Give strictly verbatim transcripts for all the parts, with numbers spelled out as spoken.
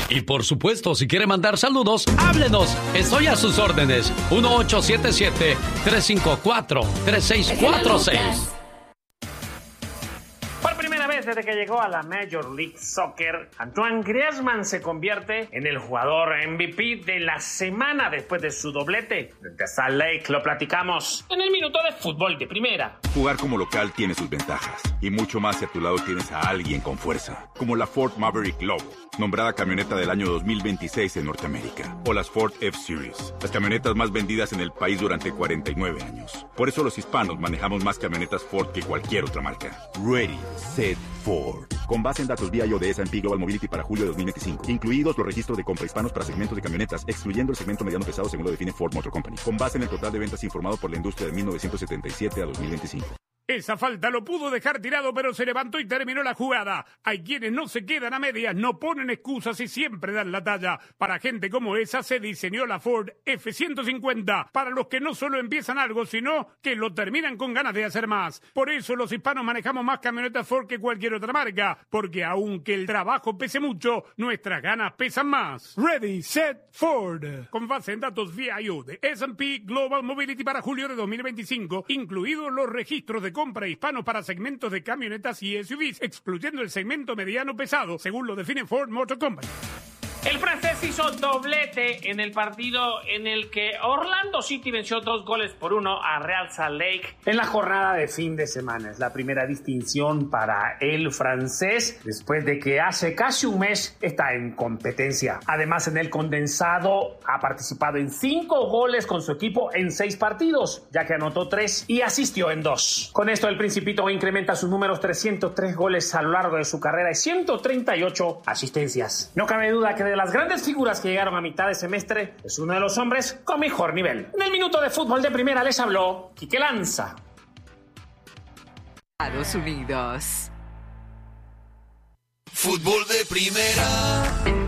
Y por supuesto, si quiere mandar saludos, háblenos. Estoy a sus órdenes. uno ocho siete siete, tres cinco cuatro, tres seis cuatro seis. Por primera vez desde que llegó a la Major League Soccer, Antoine Griezmann se convierte en el jugador M V P de la semana después de su doblete. Desde Salt Lake lo platicamos en el minuto de fútbol de primera. Jugar como local tiene sus ventajas, y mucho más si a tu lado tienes a alguien con fuerza, como la Ford Maverick Lobo, nombrada camioneta del año dos mil veintiséis en Norteamérica, o las Ford F-Series, las camionetas más vendidas en el país durante cuarenta y nueve años. Por eso los hispanos manejamos más camionetas Ford que cualquier otra marca. Ready, set, Ford. Con base en datos V I O de S and P Global Mobility para julio de dos mil veinticinco, incluidos los registros de compra hispanos para segmentos de camionetas, excluyendo el segmento mediano pesado según lo define Ford Motor Company, con base en el total de ventas informado por la industria de mil novecientos setenta y siete a dos mil veinticinco. Esa falta lo pudo dejar tirado, pero se levantó y terminó la jugada. Hay quienes no se quedan a medias, no ponen excusas y siempre dan la talla. Para gente como esa se diseñó la Ford F ciento cincuenta, para los que no solo empiezan algo, sino que lo terminan con ganas de hacer más. Por eso los hispanos manejamos más camionetas Ford que cualquier otra marca, porque aunque el trabajo pese mucho, nuestras ganas pesan más. Ready, set, Ford. Con base en datos V I O de S and P Global Mobility para julio de dos mil veinticinco, incluidos los registros de compra hispanos para segmentos de camionetas y S U Vs, excluyendo el segmento mediano pesado, según lo define Ford Motor Company. El francés hizo doblete en el partido en el que Orlando City venció dos goles por uno a Real Salt Lake en la jornada de fin de semana. Es la primera distinción para el francés después de que hace casi un mes está en competencia. Además, en el condensado ha participado en cinco goles con su equipo en seis partidos, ya que anotó tres y asistió en dos. Con esto el Principito incrementa sus números: trescientos tres goles a lo largo de su carrera y ciento treinta y ocho asistencias. No cabe duda que de las grandes figuras que llegaron a mitad de semestre, es uno de los hombres con mejor nivel. En el minuto de fútbol de primera les habló Quique Lanza. Estados Unidos. Fútbol de primera.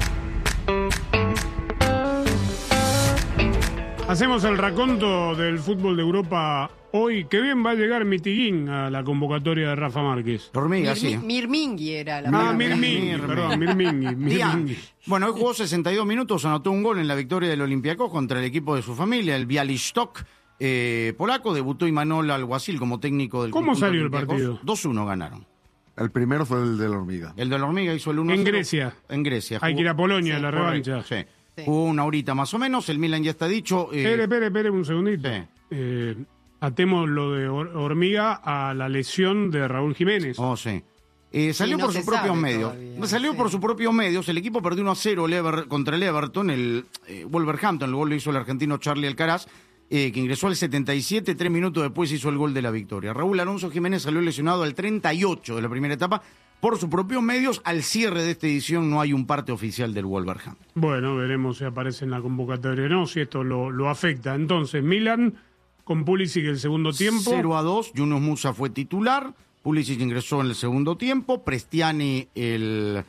Hacemos el raconto del fútbol de Europa hoy. Qué bien va a llegar Mitiguín a la convocatoria de Rafa Márquez. Hormiga, sí. Mirmingui era la Ah, Mirmingui, perdón, Mirmingui. Mirmingui. Bueno, hoy jugó sesenta y dos minutos, anotó un gol en la victoria del Olympiacos contra el equipo de su familia, el Białystok eh, polaco. Debutó Imanol Alguacil como técnico del ¿Cómo salió el partido? dos uno ganaron. El primero fue el de la Hormiga. El de la Hormiga hizo el uno a cero. En Grecia. En Grecia. Hay que ir a Polonia, sí, la revancha. Sí. Sí. Jugó una horita más o menos, el Milan ya está dicho. Eh... Espere, espere, espere un segundito. Sí. Eh, atemos lo de Hormiga a la lesión de Raúl Jiménez. Oh, sí. Eh, salió sí, no por sus propios medios. Todavía, salió sí. por sus propios medios. El equipo perdió uno a cero el Ever, contra el Everton, el eh, Wolverhampton. El gol lo hizo el argentino Charlie Alcaraz, eh, que ingresó al setenta y siete. Tres minutos después hizo el gol de la victoria. Raúl Alonso Jiménez salió lesionado al treinta y ocho de la primera etapa. Por sus propios medios, al cierre de esta edición no hay un parte oficial del Wolverhampton. Bueno, veremos si aparece en la convocatoria o no, si esto lo, lo afecta. Entonces, Milan con Pulisic el segundo tiempo. cero a dos, Yunus Musa fue titular, Pulisic ingresó en el segundo tiempo, Prestiani el,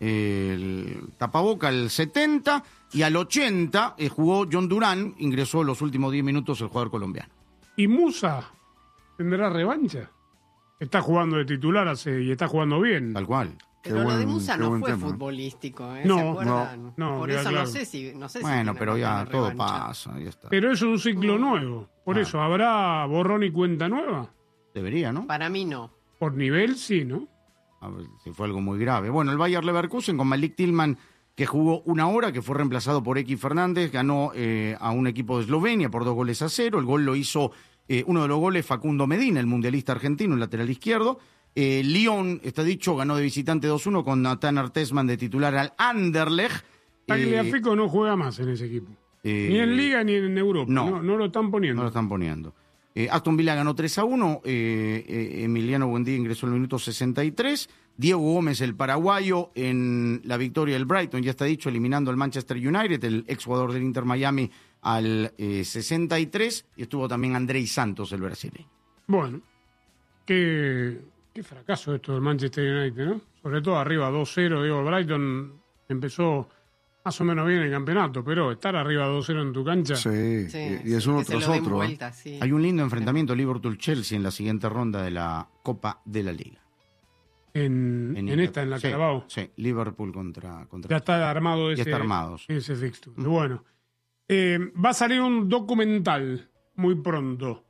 el tapaboca el setenta, y al ochenta eh, jugó John Durán, ingresó los últimos diez minutos el jugador colombiano. ¿Y Musa tendrá revancha? Está jugando de titular hace, y está jugando bien. Tal cual. Pero qué lo buen, de Musa no fue tema. futbolístico, ¿eh? No, ¿Se acuerdan? no, no, Por queda eso claro. no sé si... No sé Bueno, si pero ya todo revancha. pasa, ya está. Pero es un ciclo nuevo. Por Ah. eso, ¿habrá borrón y cuenta nueva? Debería, ¿no? Para mí no. Por nivel, sí, ¿no? A ver si fue algo muy grave. Bueno, el Bayer Leverkusen con Malik Tillman, que jugó una hora, que fue reemplazado por X Fernández, ganó eh, a un equipo de Eslovenia por dos goles a cero. El gol lo hizo eh, uno de los goles Facundo Medina, el mundialista argentino, el lateral izquierdo. Eh, Lyon, está dicho, ganó de visitante dos uno con Nathan Artesman de titular al Anderlecht. Tagliafico eh, no juega más en ese equipo. Eh, ni en Liga ni en Europa. no. No, no lo están poniendo. No lo están poniendo. Eh, Aston Villa ganó tres a uno. Eh, eh, Emiliano Buendía ingresó en el minuto sesenta y tres. Diego Gómez, el paraguayo, en la victoria del Brighton, ya está dicho, eliminando al Manchester United, el exjugador del Inter Miami, al eh, sesenta y tres. Y estuvo también Andrei Santos, el brasileño. Bueno, qué, qué fracaso esto del Manchester United, ¿no? Sobre todo arriba dos cero. Digo, el Brighton empezó más o menos bien el campeonato, pero estar arriba dos cero en tu cancha. Sí, Sí, y, y es uno que se tras lo den otro. ¿eh? vuelta, sí. Hay un lindo enfrentamiento Liverpool-Chelsea en la siguiente ronda de la Copa de la Liga. en, en, en esta, en la sí, Carabao. Sí, Liverpool contra... contra Ya está armado ese, ya está armado, sí. ese fixture. Mm. Bueno, eh, va a salir un documental muy pronto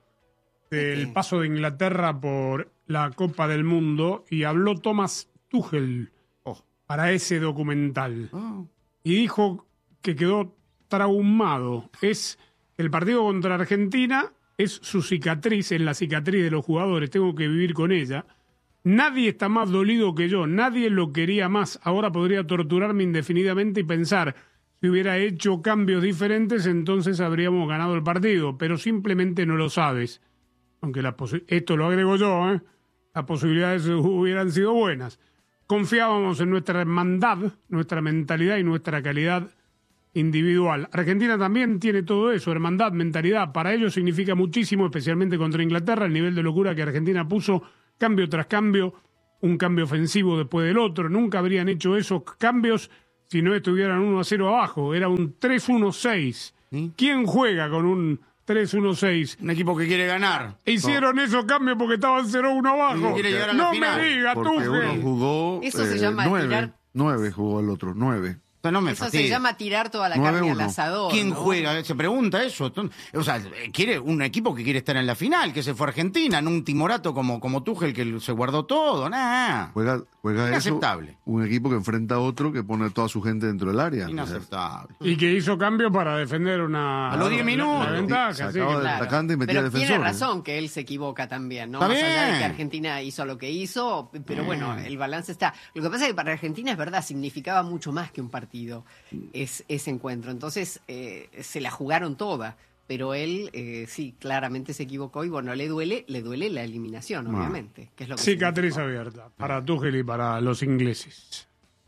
del okay. paso de Inglaterra por la Copa del Mundo y habló Thomas Tuchel oh. para ese documental. Oh. Y dijo que quedó traumado. Es el partido contra Argentina, es su cicatriz, es la cicatriz de los jugadores, tengo que vivir con ella. Nadie está más dolido que yo, nadie lo quería más. Ahora podría torturarme indefinidamente y pensar, si hubiera hecho cambios diferentes, entonces habríamos ganado el partido, pero simplemente no lo sabes. Aunque la posi- esto lo agrego yo, ¿eh? Las posibilidades hubieran sido buenas. Confiábamos en nuestra hermandad, nuestra mentalidad y nuestra calidad individual. Argentina también tiene todo eso, hermandad, mentalidad. Para ellos significa muchísimo, especialmente contra Inglaterra, el nivel de locura que Argentina puso, cambio tras cambio, un cambio ofensivo después del otro. Nunca habrían hecho esos cambios si no estuvieran uno a cero abajo. Era un tres uno seis. ¿Sí? ¿Quién juega con un tres uno seis? Un equipo que quiere ganar. Hicieron no. esos cambios porque estaban cero uno abajo. Quiere llegar a la no final. me digas, tú. Porque uno jugó Eso eh, se llama nueve. tirar. Nueve jugó el otro, nueve. No me eso fatigue. se llama tirar toda la carne al asador. ¿Quién ¿no? juega? Se pregunta eso. O sea, quiere un equipo que quiere estar en la final, que se fue a Argentina, no un timorato como, como Tuchel que se guardó todo. Nah. Juega, juega Inaceptable. Eso, un equipo que enfrenta a otro que pone a toda su gente dentro del área. Inaceptable. Y que hizo cambio para defender una... A los diez minutos. La ventaja, sí, sacaba que... del atacante y metía pero defensor. tiene razón que él se equivoca también, ¿no? Está Más bien. allá de que Argentina hizo lo que hizo, pero bueno, el balance está. Lo que pasa es que para Argentina es verdad, significaba mucho más que un partido es, ese encuentro. Entonces eh, se la jugaron toda, pero él eh, sí, claramente se equivocó y bueno, le duele, le duele la eliminación, obviamente. Que es lo que cicatriz significó. abierta para Tuchel y para los ingleses.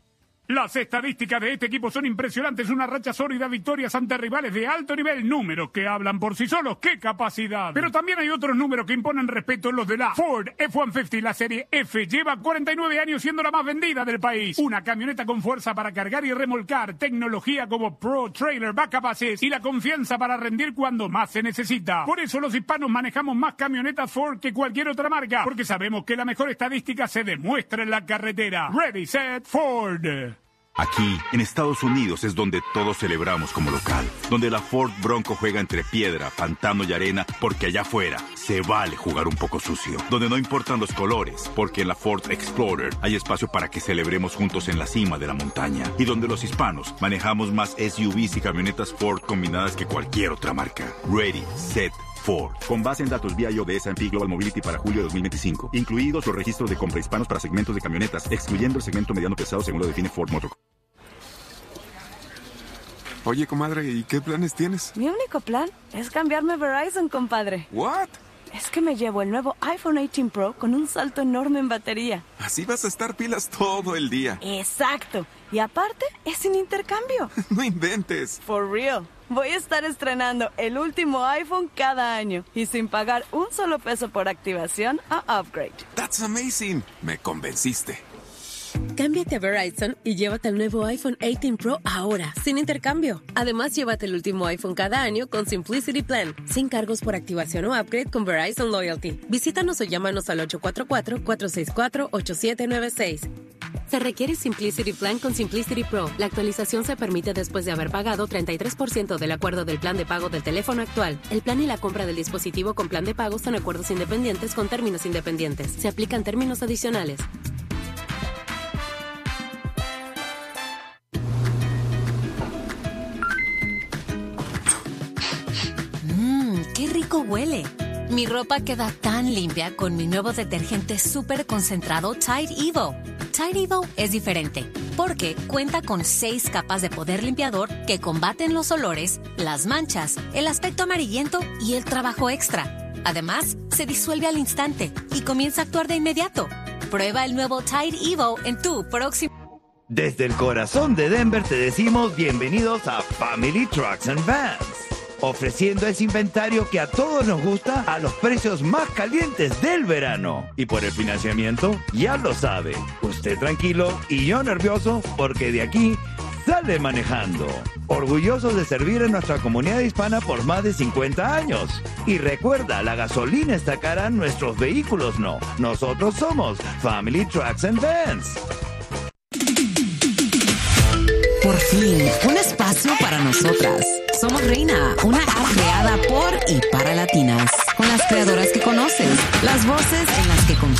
Las estadísticas de este equipo son impresionantes, una racha sólida, victorias ante rivales de alto nivel, números que hablan por sí solos, ¡qué capacidad! Pero también hay otros números que imponen respeto, los de la Ford F ciento cincuenta, la serie F, lleva cuarenta y nueve años siendo la más vendida del país. Una camioneta con fuerza para cargar y remolcar, tecnología como Pro Trailer Backup Assist y la confianza para rendir cuando más se necesita. Por eso los hispanos manejamos más camionetas Ford que cualquier otra marca, porque sabemos que la mejor estadística se demuestra en la carretera. Ready, set, Ford. Aquí, en Estados Unidos, es donde todos celebramos como local. Donde la Ford Bronco juega entre piedra, pantano y arena, porque allá afuera se vale jugar un poco sucio. Donde no importan los colores, porque en la Ford Explorer hay espacio para que celebremos juntos en la cima de la montaña. Y donde los hispanos manejamos más S U Vs y camionetas Ford combinadas que cualquier otra marca. Ready, set, Ford. Con base en datos V I O de S and P Global Mobility para julio de dos mil veinticinco. Incluidos los registros de compra hispanos para segmentos de camionetas, excluyendo el segmento mediano pesado según lo define Ford Motor. Oye, comadre, ¿y qué planes tienes? Mi único plan es cambiarme a Verizon, compadre. ¿What? Es que me llevo el nuevo iPhone dieciocho Pro con un salto enorme en batería. Así vas a estar pilas todo el día. Exacto. Y aparte, es sin intercambio. No inventes. For real. Voy a estar estrenando el último iPhone cada año y sin pagar un solo peso por activación a upgrade. That's amazing. Me convenciste. Cámbiate a Verizon y llévate el nuevo iPhone dieciocho Pro ahora, sin intercambio. Además, llévate el último iPhone cada año con Simplicity Plan, sin cargos por activación o upgrade con Verizon Loyalty. Visítanos o llámanos al ocho cuatro cuatro, cuatro seis cuatro, ocho siete nueve seis. Se requiere Simplicity Plan con Simplicity Pro. La actualización se permite después de haber pagado treinta y tres por ciento del acuerdo del plan de pago del teléfono actual. El plan y la compra del dispositivo con plan de pago son acuerdos independientes con términos independientes. Se aplican términos adicionales. ¡Qué rico huele! Mi ropa queda tan limpia con mi nuevo detergente súper concentrado Tide Evo. Tide Evo es diferente porque cuenta con seis capas de poder limpiador que combaten los olores, las manchas, el aspecto amarillento y el trabajo extra. Además, se disuelve al instante y comienza a actuar de inmediato. Prueba el nuevo Tide Evo en tu próximo... Desde el corazón de Denver te decimos bienvenidos a Family Trucks and Vans, ofreciendo ese inventario que a todos nos gusta a los precios más calientes del verano. Y por el financiamiento, ya lo sabe, usted tranquilo y yo nervioso porque de aquí Dale Manejando. Orgullosos de servir a nuestra comunidad hispana por más de cincuenta años. Y recuerda, la gasolina está cara, nuestros vehículos no. Nosotros somos Family Trucks and Vans. Por fin, un espacio para nosotras. Somos Reina, una app creada por y para latinas. Con las creadoras que conoces, las voces en las que confías.